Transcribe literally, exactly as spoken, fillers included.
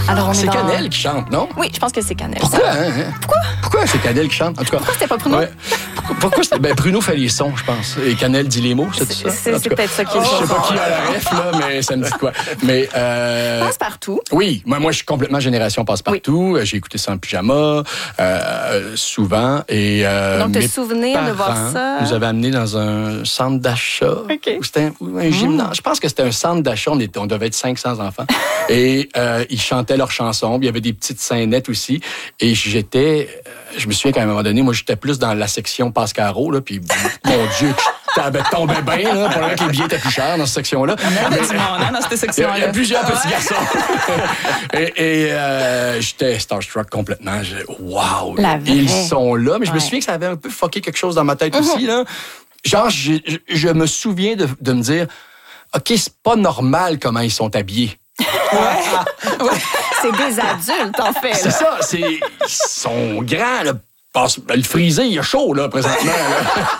Alors, on C'est est dans... Canel qui chante, non? Oui, je pense que c'est Canel. Pourquoi? ça. Hein? Pourquoi? Pourquoi c'est Canel qui chante? En tout cas, Pourquoi c'était pas Bruno? Ouais. Pourquoi, pourquoi c'était... Ben, Bruno fait les sons, je pense. Et Canel dit les mots, c'est tout ça? C'est, En tout c'est cas, peut-être ça qui est je sais le pas qui a la ref, là, mais ça me dit quoi. Mais, euh... Passe-partout. Oui, moi, moi, je suis complètement génération passe-partout. Oui. J'ai écouté ça en pyjama, euh, souvent. Et, euh, Donc, te souvenir de voir ça? Nous avaient amenés dans un centre d'achat. Okay. Ou c'était un, ou un gymnase. Mmh. Je pense que c'était un centre d'achat. On, était, on devait être cinq cents enfants. Et euh, ils chantaient leurs chansons. Puis il y avait des petites scénettes aussi. Et j'étais... Je me souviens qu'à un moment donné, moi, j'étais plus dans la section passe-carreau. Là, puis, mon Dieu, ça tombait bien. Là, pour que les billets étaient plus chers dans cette section-là. Il y a du monde hein, dans cette section-là. Il y a plusieurs petits garçons. et et euh, j'étais starstruck complètement. Je, wow! Ils sont là. Mais je ouais. me souviens que ça avait un peu fucké quelque chose dans ma tête mm-hmm. aussi. Là. Genre, je, je me souviens de, de me dire, OK, c'est pas normal comment ils sont habillés. Ouais. ouais. C'est des adultes, en fait. C'est là. ça. C'est, ils sont grands, là. Le frisé, il est chaud, là, présentement. Là.